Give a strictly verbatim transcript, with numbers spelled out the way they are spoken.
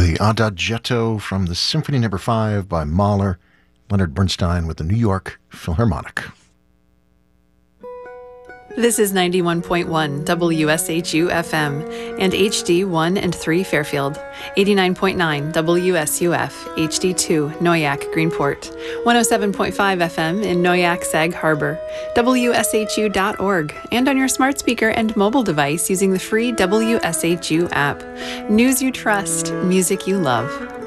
the Adagietto from the Symphony Number Five by Mahler, Leonard Bernstein with the New York Philharmonic. This is ninety-one point one W S H U F M and H D one and three Fairfield, eighty-nine point nine W S U F, H D two Noyak Greenport, one oh seven point five F M in Noyak Sag Harbor, W S H U dot org, and on your smart speaker and mobile device using the free W S H U app. News you trust, music you love.